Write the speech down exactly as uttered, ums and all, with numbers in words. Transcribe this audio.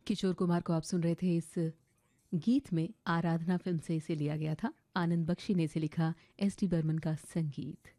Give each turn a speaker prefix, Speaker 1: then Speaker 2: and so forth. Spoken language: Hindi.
Speaker 1: किशोर कुमार को आप सुन रहे थे इस गीत में। आराधना फिल्म से इसे लिया गया था। आनंद बख्शी ने इसे लिखा, एस डी बर्मन का संगीत।